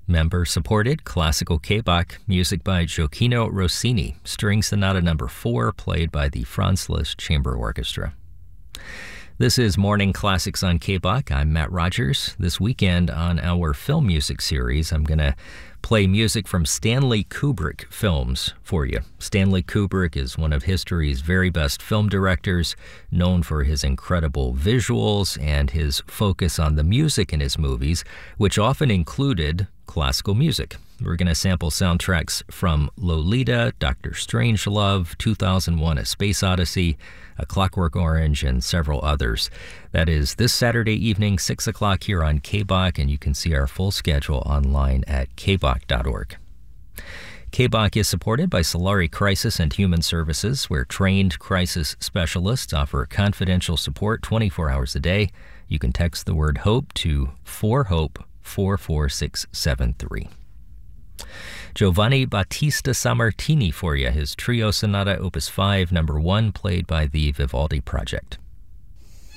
Member-supported classical K-Bach, music by Gioacchino Rossini, String Sonata No. 4, played by the Franz Liszt Chamber Orchestra. This is Morning Classics on K-Bach. I'm Matt Rogers. This weekend on our film music series, I'm going to play music from Stanley Kubrick films for you. Stanley Kubrick is one of history's very best film directors, known for his incredible visuals and his focus on the music in his movies, which often included classical music. We're going to sample soundtracks from Lolita, Dr. Strangelove, 2001: A Space Odyssey, A Clockwork Orange, and several others. That is this Saturday evening, 6 o'clock here on K-Bach, and you can see our full schedule online at kbach.org. K-Bach is supported by Solari Crisis and Human Services, where trained crisis specialists offer confidential support 24 hours a day. You can text the word HOPE to 4HOPE 44673. Giovanni Battista Sammartini for you, his Trio Sonata Opus 5, No. 1, played by the Vivaldi Project.